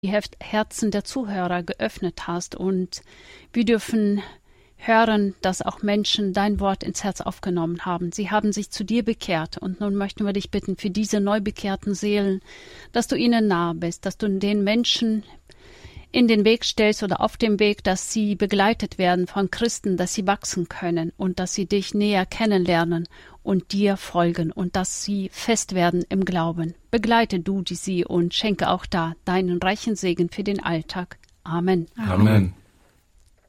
die Herzen der Zuhörer geöffnet hast und wir dürfen hören, dass auch Menschen dein Wort ins Herz aufgenommen haben. Sie haben sich zu dir bekehrt und nun möchten wir dich bitten für diese neu bekehrten Seelen, dass du ihnen nahe bist, dass du den Menschen in den Weg stellst oder auf dem Weg, dass sie begleitet werden von Christen, dass sie wachsen können und dass sie dich näher kennenlernen und dir folgen und dass sie fest werden im Glauben. Begleite du sie und schenke auch da deinen reichen Segen für den Alltag. Amen. Amen.